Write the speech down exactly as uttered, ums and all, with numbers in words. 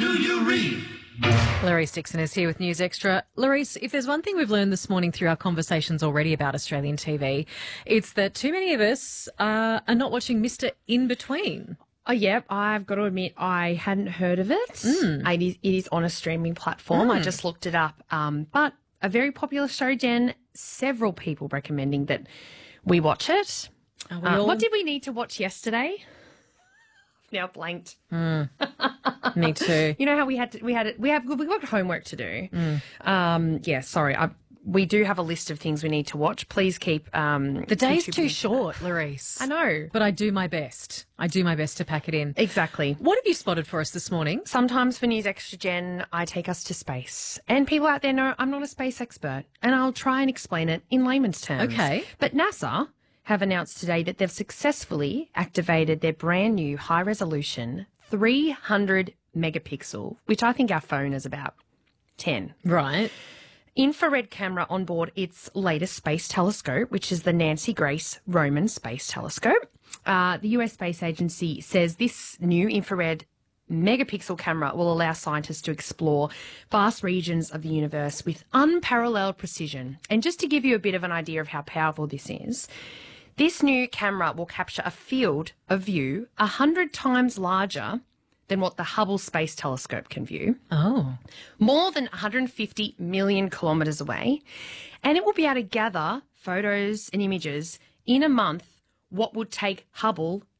do you read? Larisse Dixon is here with News Extra. Larisse, if there's one thing we've learned this morning through our conversations already about Australian T V, it's that too many of us uh, are not watching Mister In Between. Oh, yep. I've got to admit, I hadn't heard of it. Mm. It, is, it is on a streaming platform. Mm. I just looked it up. Um, but a very popular show, Jen. Several people recommending that we watch it. Are we Uh, all... What did we need to watch yesterday? I've now blanked. Mm. Me too. You know how we had to, we had it, we have we got homework to do. Mm. Um, yeah, sorry. I, we do have a list of things we need to watch. Please keep um, The day's too contributing. short, Larisse. I know. But I do my best. I do my best to pack it in. Exactly. What have you spotted for us this morning? Sometimes for News Extra, Jen, I take us to space. And people out there know I'm not a space expert, and I'll try and explain it in layman's terms. Okay. But NASA have announced today that they've successfully activated their brand new high-resolution three hundred megapixel, which I think our phone is about ten. Right. Infrared camera on board its latest space telescope, which is the Nancy Grace Roman Space Telescope. Uh, the U S Space Agency says this new infrared megapixel camera will allow scientists to explore vast regions of the universe with unparalleled precision. And just to give you a bit of an idea of how powerful this is, this new camera will capture a field of view a hundred times larger than what the Hubble Space Telescope can view. Oh. More than one hundred fifty million kilometres away. And it will be able to gather photos and images in a month what would take Hubble